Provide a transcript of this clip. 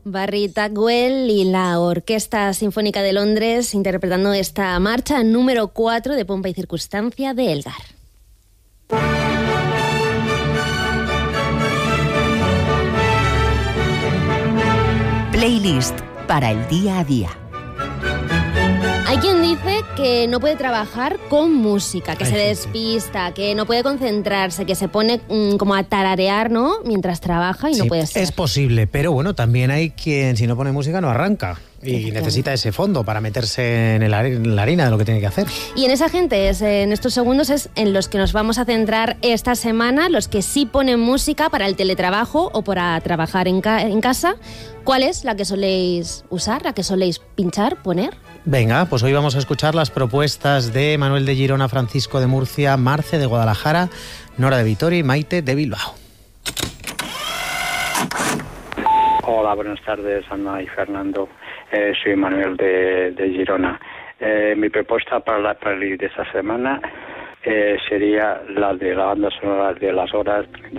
Barry Tagwell y la Orquesta Sinfónica de Londres interpretando esta marcha número 4 de Pompa y Circunstancia de Elgar. Playlist para el día a día. Hay quien dice que no puede trabajar con música, que Ay, se sí, despista, que no puede concentrarse, que se pone como a tararear, ¿no? Mientras trabaja y no Sí, puede ser. es posible, pero bueno, también hay quien si no pone música no arranca y necesita ese fondo para meterse en la harina de lo que tiene que hacer. Y en esa gente, en estos segundos, es en los que nos vamos a centrar esta semana, los que sí ponen música para el teletrabajo o para trabajar en casa. ¿Cuál es la que soléis usar, la que soléis pinchar, poner? Venga, pues hoy vamos a escuchar las propuestas de Manuel de Girona, Francisco de Murcia, Marce de Guadalajara, Nora de Vitoria y Maite de Bilbao. Hola, buenas tardes, Ana y Fernando. Soy Manuel de Girona. Mi propuesta para la playlist de esta semana sería la de la banda sonora de las horas